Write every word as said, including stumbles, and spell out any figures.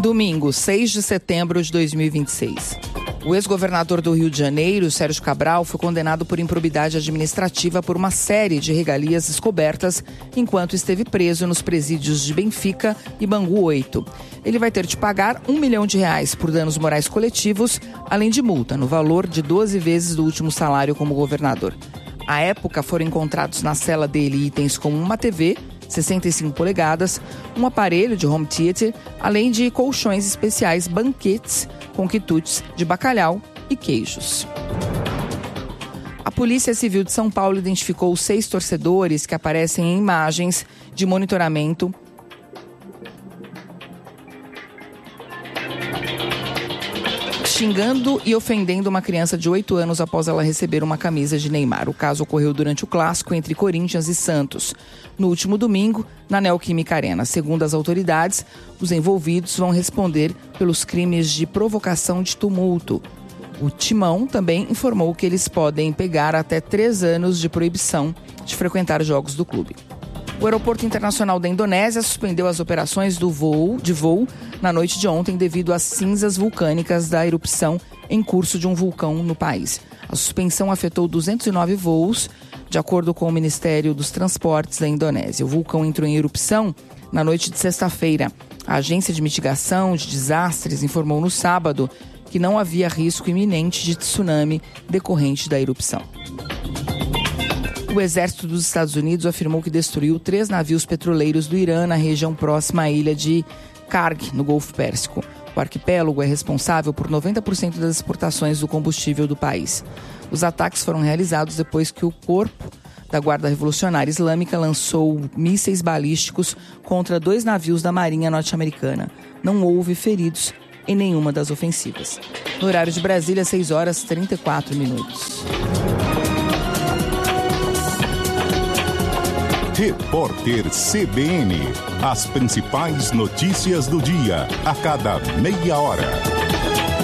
Domingo, seis de setembro de dois mil e vinte e seis. O ex-governador do Rio de Janeiro, Sérgio Cabral, foi condenado por improbidade administrativa por uma série de regalias descobertas enquanto esteve preso nos presídios de Benfica e Bangu oito. Ele vai ter de pagar um milhão de reais por danos morais coletivos, além de multa no valor de doze vezes do último salário como governador. À época, foram encontrados na cela dele itens como uma T V, sessenta e cinco polegadas, um aparelho de home theater, além de colchões especiais, banquetes com quitutes de bacalhau e queijos. A Polícia Civil de São Paulo identificou seis torcedores que aparecem em imagens de monitoramento xingando e ofendendo uma criança de oito anos após ela receber uma camisa de Neymar. O caso ocorreu durante o clássico entre Corinthians e Santos, no último domingo, na Neoquímica Arena. Segundo as autoridades, os envolvidos vão responder pelos crimes de provocação de tumulto. O Timão também informou que eles podem pegar até três anos de proibição de frequentar jogos do clube. O Aeroporto Internacional da Indonésia suspendeu as operações do voo, de voo na noite de ontem devido às cinzas vulcânicas da erupção em curso de um vulcão no país. A suspensão afetou duzentos e nove voos, de acordo com o Ministério dos Transportes da Indonésia. O vulcão entrou em erupção na noite de sexta-feira. A Agência de Mitigação de Desastres informou no sábado que não havia risco iminente de tsunami decorrente da erupção. O exército dos Estados Unidos afirmou que destruiu três navios petroleiros do Irã na região próxima à ilha de Karg, no Golfo Pérsico. O arquipélago é responsável por noventa por cento das exportações do combustível do país. Os ataques foram realizados depois que o corpo da Guarda Revolucionária Islâmica lançou mísseis balísticos contra dois navios da Marinha norte-americana. Não houve feridos em nenhuma das ofensivas. No horário de Brasília, seis horas e trinta e quatro minutos. Repórter C B N. As principais notícias do dia, a cada meia hora.